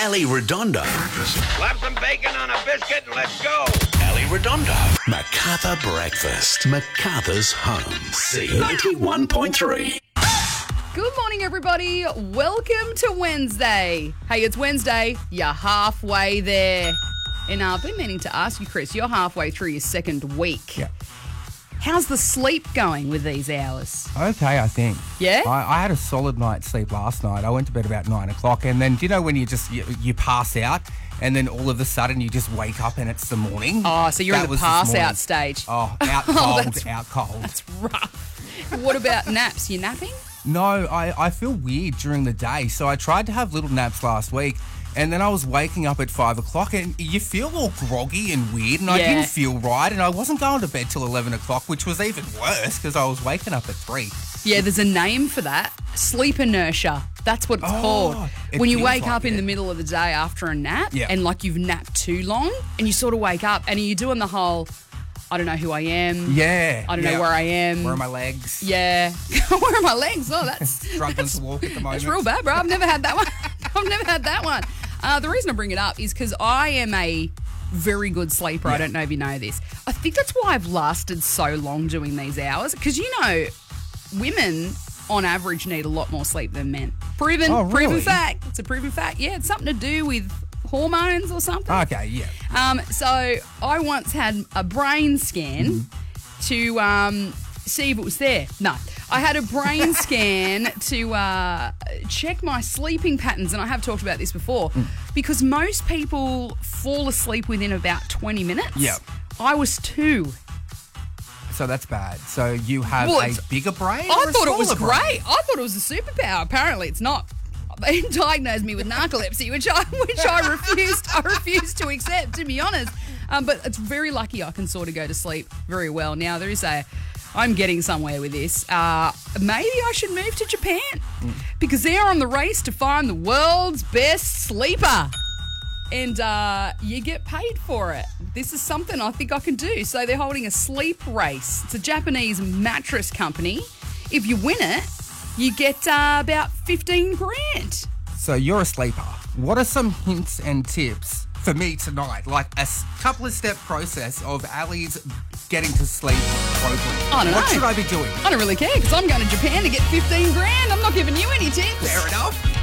Ali Redondo. Slap some bacon on a biscuit and let's go. Ali Redondo. Macarthur Breakfast. Macarthur's home. C91.3. Good morning, everybody. Welcome to Wednesday. Hey, it's Wednesday. You're halfway there. And I've been meaning to ask you, Chris, you're halfway through your second week. Yeah. How's the sleep going with these hours? Okay, I think. Yeah? I had a solid night's sleep last night. I went to bed about 9 o'clock, and then, do you know when you pass out, and then all of a sudden you just wake up and it's the morning? Oh, so you're in the pass out stage. Oh, out cold, out cold. That's rough. What about naps? You napping? No, I feel weird during the day, so I tried to have little naps last week, and then I was waking up at 5 o'clock, and you feel all groggy and weird, and I Yeah. didn't feel right, and I wasn't going to bed till 11 o'clock, which was even worse because I was waking up at 3. Yeah, there's a name for that. Sleep inertia. That's what it's called. it When you feels wake like up in it. the middle of the day after a nap Yeah. and like you've napped too long and you sort of wake up and you're doing the whole, I don't know who I am. Yeah. I don't know where I am. Where are my legs? Yeah. Where are my legs? Oh, that's Struggling to walk at the moment. That's real bad, bro. I've never had that one. I've never had that one. The reason I bring it up is because I am a very good sleeper. I don't know if you know this. I think that's why I've lasted so long doing these hours. Because, you know, women on average need a lot more sleep than men. Proven, Oh, proven really? fact. It's a proven fact. Yeah, it's something to do with hormones or something. Okay, yeah. So I once had a brain scan to see if it was there. No. I had a brain scan to check my sleeping patterns, and I have talked about this before, because most people fall asleep within about 20 minutes. Yep. I was 2. So that's bad. So you have Well, a it's- bigger brain? I or a thought it was smaller brain? great. I thought it was a superpower. Apparently, it's not. They diagnosed me with narcolepsy, which I refused to accept, to be honest. But it's very lucky I can sort of go to sleep very well. Now there is I'm getting somewhere with this. Maybe I should move to Japan because they're on the race to find the world's best sleeper. And you get paid for it. This is something I think I can do. So they're holding a sleep race. It's a Japanese mattress company. If you win it, you get about 15 grand. So you're a sleeper. What are some hints and tips for me tonight? Like a couple of step process of Ali's getting to sleep program. I don't know. What should I be doing? I don't really care because I'm going to Japan to get 15 grand. I'm not giving you any tips. Fair enough.